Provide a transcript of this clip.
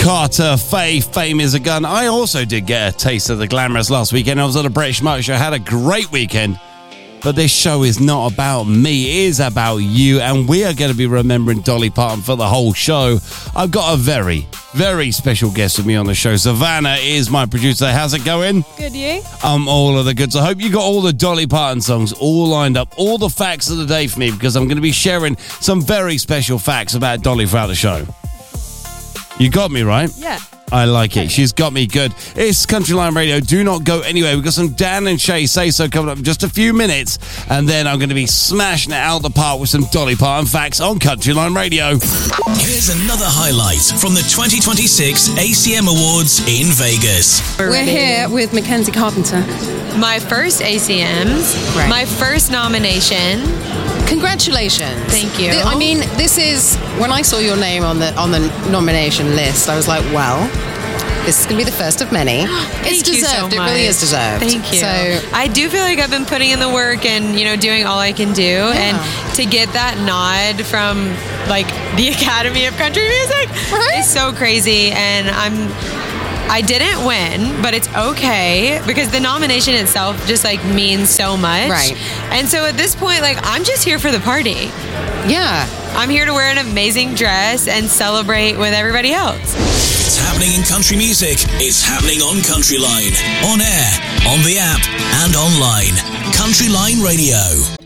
Carter, Faith, Fame is a Gun. I also did get a taste of the glamorous last weekend. I was at a British Motor Show, had a great weekend. But this show is not about me, it is about you, and we are going to be remembering Dolly Parton for the whole show. I've got a very, very special guest with me on the show. Savannah is my producer. How's it going? Good, you? All of the goods. I hope you got all the Dolly Parton songs all lined up, all the facts of the day for me, because I'm going to be sharing some very special facts about Dolly throughout the show. You got me, right? Yeah. I like it. She's got me good. It's Country Line Radio. Do not go anywhere. We've got some Dan and Shay Say So coming up in just a few minutes. And then I'm going to be smashing it out the park with some Dolly Parton facts on Country Line Radio. Here's another highlight from the 2026 ACM Awards in Vegas. We're here with Mackenzie Carpenter. My first ACMs, Right. my first nomination. Congratulations. Thank you. I mean, this is, when I saw your name on the nomination list, I was like, well, this is going to be the first of many. It's Thank you deserved. so It really is much. deserved. Thank you. So, I do feel like I've been putting in the work and, doing all I can do. And to get that nod from, the Academy of Country Music is so crazy. And I didn't win, but it's okay because the nomination itself just means so much. Right. And so at this point, I'm just here for the party. yeah. I'm here to wear an amazing dress and celebrate with everybody else. It's happening in country music. It's happening on Country Line. On air, on the app, and online. Country Line Radio.